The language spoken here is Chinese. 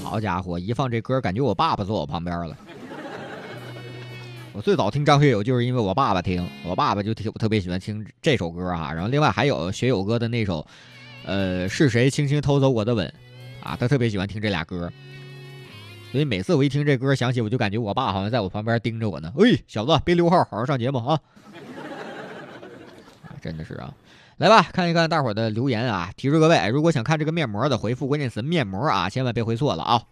好家伙，一放这歌，感觉我爸爸坐我旁边了。我最早听张学友就是因为我爸爸听，我爸爸就特别喜欢听这首歌啊。然后另外还有学友哥的那首，是谁轻轻偷走我的吻，啊，他特别喜欢听这俩歌。所以每次我一听这歌响起，我就感觉我爸好像在我旁边盯着我呢。哎，小子，别溜号，好好上节目啊！真的是啊。来吧，看一看大伙的留言啊！提示各位，如果想看这个面膜的，回复关键词面膜啊，千万别回错了啊！